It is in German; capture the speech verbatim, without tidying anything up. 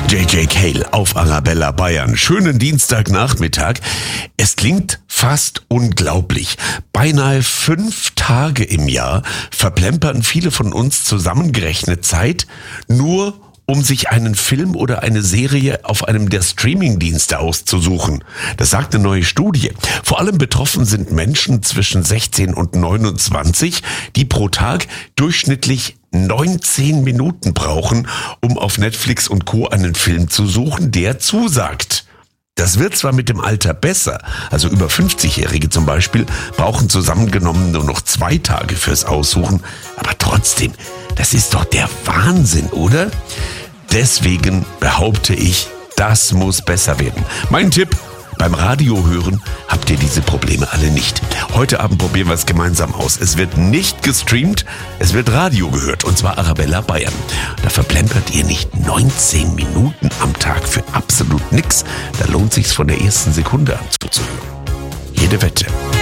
J J Cale auf Arabella Bayern. Schönen Dienstagnachmittag. Es klingt fast unglaublich. Beinahe fünf Tage im Jahr verplempern viele von uns zusammengerechnet Zeit, nur um sich einen Film oder eine Serie auf einem der Streamingdienste auszusuchen. Das sagt eine neue Studie. Vor allem betroffen sind Menschen zwischen sechzehn und neunundzwanzig, die pro Tag durchschnittlich neunzehn Minuten brauchen, um auf Netflix und Co. einen Film zu suchen, der zusagt. Das wird zwar mit dem Alter besser, also über fünfzigjährige zum Beispiel, brauchen zusammengenommen nur noch zwei Tage fürs Aussuchen, aber trotzdem, das ist doch der Wahnsinn, oder? Deswegen behaupte ich, das muss besser werden. Mein Tipp: Beim Radio hören habt ihr diese Probleme alle nicht. Heute Abend probieren wir es gemeinsam aus. Es wird nicht gestreamt, es wird Radio gehört, und zwar Arabella Bayern. Da verplempert ihr nicht neunzehn Minuten am Tag für absolut nix. Da lohnt sich's von der ersten Sekunde an zuzuhören. Jede Wette.